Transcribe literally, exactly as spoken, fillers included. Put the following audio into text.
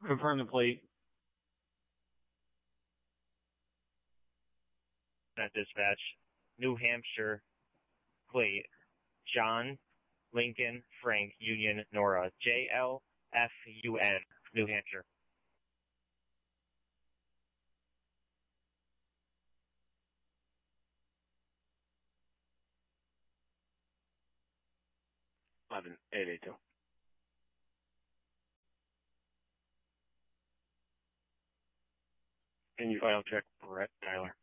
Confirm the plate. At dispatch, New Hampshire plate, John, Lincoln, Frank, Union, Nora, J L F U N, New Hampshire. eleven eight eight two. Can you final check Brett Tyler?